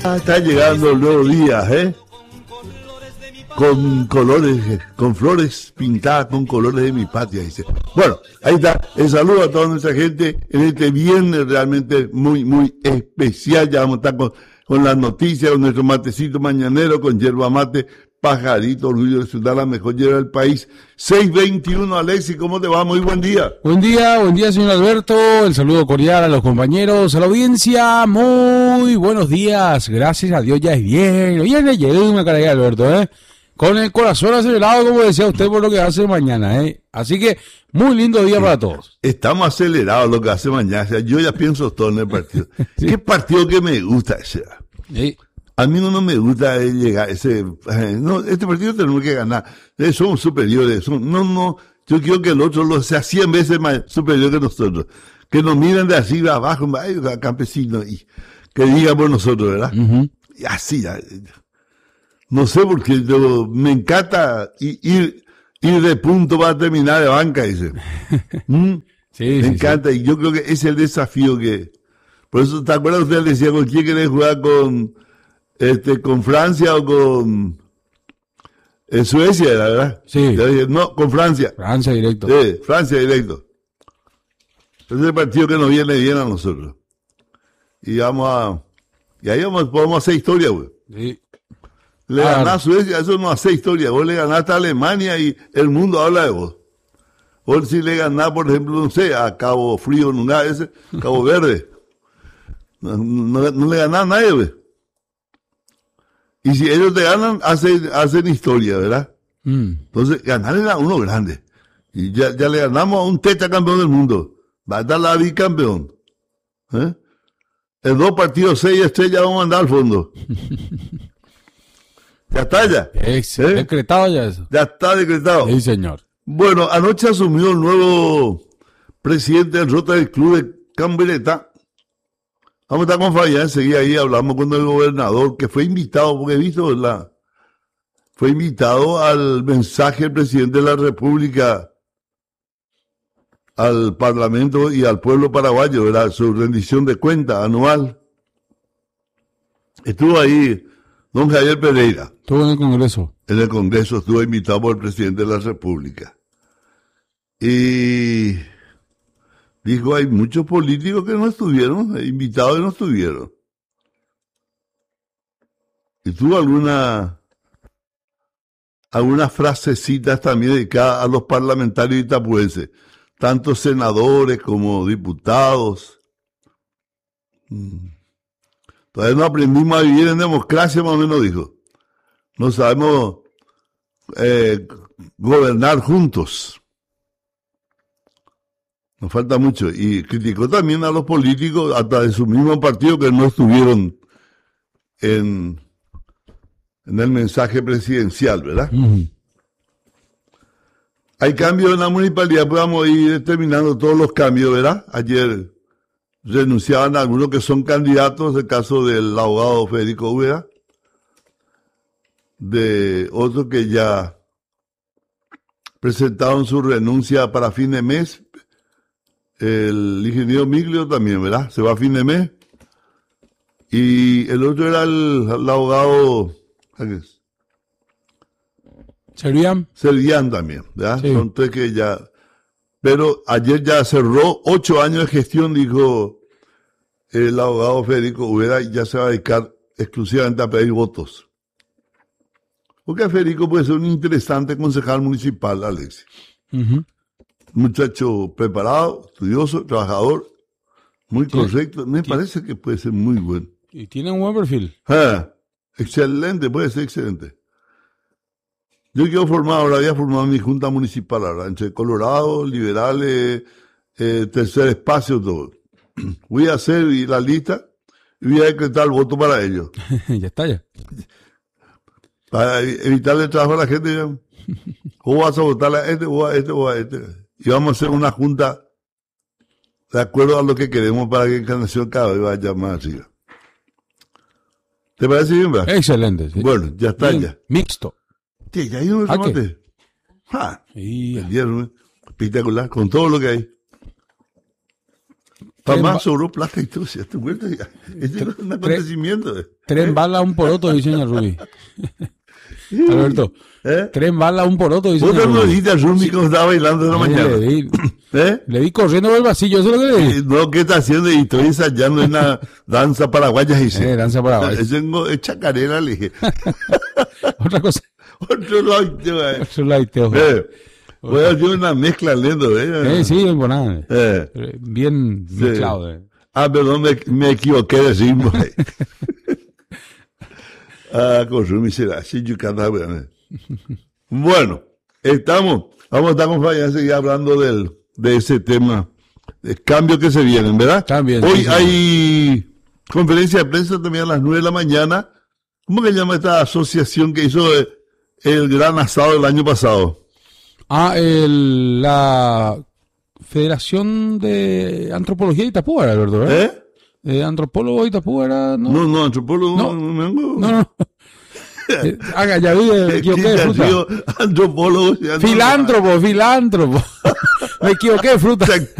Está llegando el nuevo día, con colores, con flores pintadas con colores de mi patria, dice. Bueno, ahí está. El saludo a toda nuestra gente en este viernes realmente muy, muy especial. Ya vamos a estar con las noticias, con nuestro matecito mañanero, con yerba mate, pajarito, orgullo de ciudad, la mejor hierba del país. 6:21, Alexis, ¿cómo te va? Muy buen día. Buen día, señor Alberto. El saludo cordial a los compañeros, a la audiencia. Muy buenos días. Gracias a Dios, ya es bien. Hoy es llegó una cara de Alberto, con el corazón acelerado, como decía usted, por lo que hace mañana, Así que, muy lindo día para todos. Estamos acelerados lo que hace mañana. O sea, yo ya pienso todo en el partido. Sí. ¿Qué partido que me gusta? O sea, sí. A mí no me gusta llegar no, este partido tenemos que ganar. Somos superiores. Yo quiero que el otro lo sea 100 veces más superior que nosotros. Que nos miren de arriba abajo, campesino, y que digan por nosotros, ¿verdad? Uh-huh. Y así, no sé por qué me encanta ir de punto para terminar de banca, dice. Sí, me encanta, sí. Y yo creo que ese es el desafío que... Por eso, ¿te acuerdas? Usted le decía, ¿con quién querés jugar? ¿Con Francia o con Suecia, la verdad? Sí. Dije, no, con Francia. Francia directo. Sí, Francia directo. Ese es el partido que nos viene bien a nosotros. Y ahí podemos hacer historia, güey. Sí. Le ganás a Suecia, eso no hace historia. Vos le ganaste a Alemania y el mundo habla de vos. Vos si le ganás, por ejemplo, no sé, a Cabo Frío, Cabo Verde. No le ganás a nadie, güey. Y si ellos te ganan, hacen historia, ¿verdad? Entonces, ganarle a uno grande. Y ya le ganamos a un tetracampeón del mundo. Va a estar la bicampeón. En 2 partidos, 6 estrellas vamos a andar al fondo. Ya está ya. Decretado ya eso. Ya está decretado. Sí, señor. Bueno, anoche asumió el nuevo presidente del Rotary Club de Cambereta. Vamos a estar con Fabián, enseguida ahí hablamos con el gobernador, que fue invitado, porque he visto, fue invitado al mensaje del presidente de la República al Parlamento y al pueblo paraguayo, ¿verdad? Su rendición de cuenta anual. Estuvo ahí don Javier Pereira. Estuvo en el Congreso. En el Congreso estuvo invitado por el presidente de la República. Y dijo, hay muchos políticos que no estuvieron, invitados y no estuvieron. Y tuvo algunas frasecitas también dedicadas a los parlamentarios itapuenses, tanto senadores como diputados. Todavía no aprendimos a vivir en democracia, más o menos dijo. No sabemos gobernar juntos. Nos falta mucho. Y criticó también a los políticos, hasta de su mismo partido, que no estuvieron en el mensaje presidencial, ¿verdad? Uh-huh. Hay cambios en la municipalidad, pues vamos a ir determinando todos los cambios, ¿verdad? Ayer renunciaban algunos que son candidatos, el caso del abogado Federico Úbeda, de otros que ya presentaron su renuncia para fin de mes. El ingeniero Miglio también, ¿verdad? Se va a fin de mes. Y el otro era el abogado Servián también, ¿verdad? Sí. Son 3 que ya... Pero ayer ya cerró 8 años de gestión, dijo el abogado Federico Úbeda, y ya se va a dedicar exclusivamente a pedir votos. Porque Federico puede ser un interesante concejal municipal, Alexis. Uh-huh. Muchacho preparado, estudioso, trabajador, muy correcto. Me parece que puede ser muy bueno. Y tiene un buen perfil. Excelente, puede ser excelente. Yo había formado mi junta municipal ahora, entre Colorado, liberales, tercer espacio, todo. Voy a hacer la lista y voy a decretar el voto para ellos. Ya está ya. Para evitarle el trabajo a la gente. O vas a votar a este, o a este, o a este. Y vamos a hacer una junta de acuerdo a lo que queremos para que Encarnación cada vez vaya más arriba. ¿Te parece bien, verdad? Excelente. Sí. Bueno, ya está bien, ya. Mixto. Sí, ya hay un remate. El hierro, espectacular, con todo lo que hay. Para más sobró plata y todo. Esto es un acontecimiento. 3 balas, un poroto, dice doña Ruby. Alberto. 3 balas, un poroto, dice doña Ruby. ¿Vos no dijiste a Rumi cuando estaba bailando en la mañana? Le vi corriendo por el pasillo, eso es lo que le di. No, ¿qué está haciendo? Y estoy ensayando en una danza paraguaya, dice. Danza paraguaya. Es chacarera, le dije. Otra cosa. Otro laiteo. Otro laiteo. Voy a hacer una mezcla lento, sí, no nada. Bien mezclado. Perdón, me equivoqué de ritmo. Con Rumi será así, yo cantaba. Bueno, vamos a estar con Fabián seguir hablando de ese tema, de cambios que se vienen, ¿verdad? También. Hoy sí, hay conferencia de prensa también a las 9 de la mañana. ¿Cómo que se llama esta asociación que hizo el gran asado del año pasado? La Federación de Antropología de Itapúa, Alberto, ¿verdad? Antropólogo de Itapúa, ¿no? No, antropólogo. No. Ya vi, me equivoqué de fruta. Antropólogo. Filántropo. Me equivoqué de fruta.